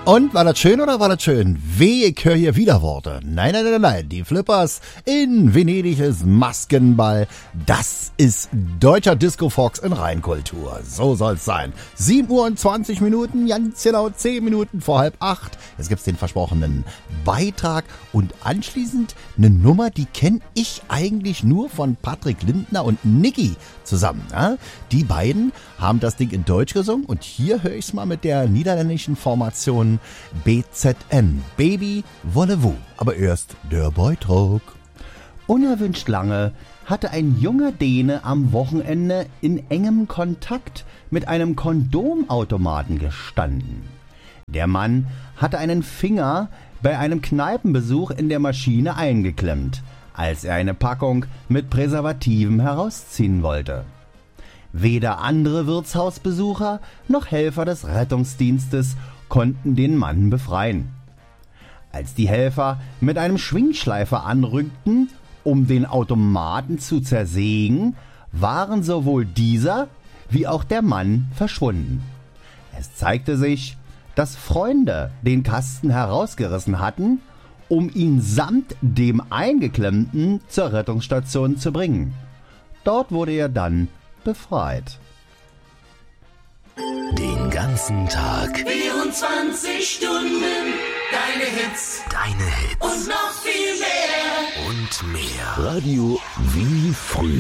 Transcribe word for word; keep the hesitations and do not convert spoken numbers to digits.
Und war das schön oder war das schön? Weh, ich höre hier Widerworte. Nein, nein, nein, nein. Die Flippers in Venedig ist Maskenball. Das ist deutscher Disco-Fox in Reinkultur. So soll's sein. sieben Uhr und zwanzig Minuten, ganz genau zehn Minuten vor halb acht. Jetzt gibt's den versprochenen Beitrag und anschließend eine Nummer, die kenne ich eigentlich nur von Patrick Lindner und Niki zusammen. Ja? Die beiden haben das Ding in Deutsch gesungen und hier höre ich's mal mit der niederländischen Formation B Z N, Baby Volley-Woo. Aber erst der Beitrag. Unerwünscht lange hatte ein junger Däne am Wochenende in engem Kontakt mit einem Kondomautomaten gestanden. Der Mann hatte einen Finger bei einem Kneipenbesuch in der Maschine eingeklemmt, als er eine Packung mit Präservativen herausziehen wollte. Weder andere Wirtshausbesucher noch Helfer des Rettungsdienstes konnten den Mann befreien. Als die Helfer mit einem Schwingschleifer anrückten, um den Automaten zu zersägen, waren sowohl dieser wie auch der Mann verschwunden. Es zeigte sich, dass Freunde den Kasten herausgerissen hatten, um ihn samt dem Eingeklemmten zur Rettungsstation zu bringen. Dort wurde er dann befreit. Den ganzen Tag. vierundzwanzig Stunden. Deine Hits. Deine Hits. Und noch viel mehr. Und mehr. Radio wie früher.